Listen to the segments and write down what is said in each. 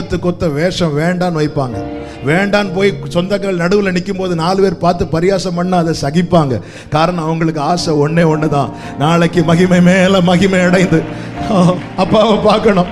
கழுத்து கொத்த வேஷம் வேண்டான்னு வைப்பாங்க. வேண்டான்னு போய் சொந்தங்கள் நடுவில் நிற்கும் போது 4 பேர் பார்த்து பரியாசம் பண்ண அதை சகிப்பாங்க. காரணம் அவங்களுக்கு ஆசை ஒண்ணு தான், நாளைக்கு மகிமை மேல மகிமை அடைந்து அப்பாவை பார்க்கணும்.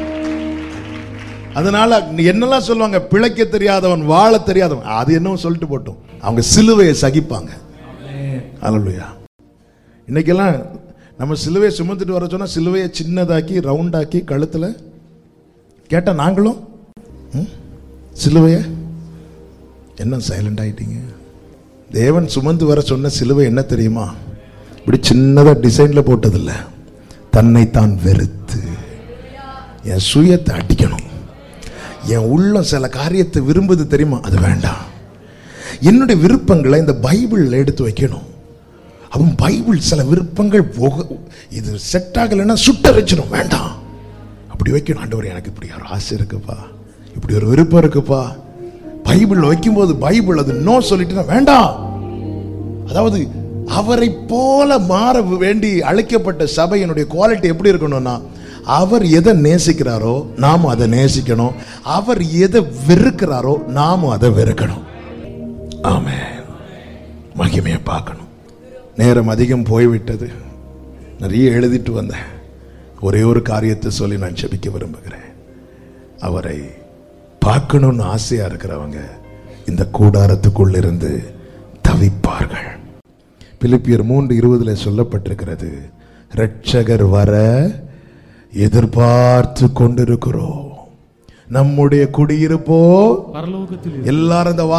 அதனால என்னெல்லாம் சொல்லுவாங்க, பிழைக்க தெரியாதவன் வாழ தெரியாதவன், அது என்னவோ சொல்லிட்டு போட்டோம், அவங்க சிலுவையை சகிப்பாங்க. அல்லேலூயா. இன்னைக்கெல்லாம் நம்ம சிலுவையை சுமந்துட்டு வர சொன்னா சிலுவையை சின்னதாக்கி ரவுண்டாக்கி கழுத்துல கேட்டா நாங்களும் சிலுவைய என்ன சைலண்ட் ஆயிட்டீங்க. தேவன் சுமந்து வர சொன்ன சிலுவை என்ன தெரியுமா? இப்படி சின்னதா டிசைன்ல போட்டதில்ல, தன்னைத்தான் வெறுத்து என் சுயத்தை அடிக்கணும். என் உள்ளம் சில காரியத்தை விரும்புது தெரியுமா, அது வேண்டாம். என்னுடைய விருப்பங்களை இந்த பைபிள் எடுத்து வைக்கணும். அவன் பைபிள் சில விருப்பங்கள் இது செட் ஆகலைன்னா சுட்டரிச்சிடும், வேண்டாம். அப்படி வைக்கணும். ஆண்டவர் எனக்கு இப்படி ஒரு ஆசை இருக்குப்பா, இப்படி ஒரு விருப்பம் இருக்குப்பா. பைபிள் வைக்கும்போது பைபிள் அது நோ சொல்லிட்டு வேண்டாம். அதாவது அவரை போல மாற வேண்டி அழைக்கப்பட்ட சபையினுடைய குவாலிட்டி எப்படி இருக்கணும்னா, அவர் எதை நேசிக்கிறாரோ நாமும் அதை நேசிக்கணும், அவர் எதை வெறுக்கிறாரோ நாமும் அதை வெறுக்கணும். ஆமென். மகிமையை பார்க்கணும். நேரம் அதிகம் போய்விட்டது, நிறைய எழுதிட்டு வந்தேன். ஒரே ஒரு காரியத்தை சொல்லி நான் ஜெபிக்க விரும்புகிறேன். அவரை பார்க்கணும்னு ஆசையா இருக்கிறவங்க இந்த கூடாரத்துக்குள் இருந்து தவிப்பார்கள். பிலிப்பியர் 3:20 சொல்லப்பட்டிருக்கிறது, இரட்சகர் வர எதிர்பார்த்து கொண்டிருக்கிறோம். நம்முடைய குடியிருப்போ பரலோகத்தில். எல்லாரும் இந்த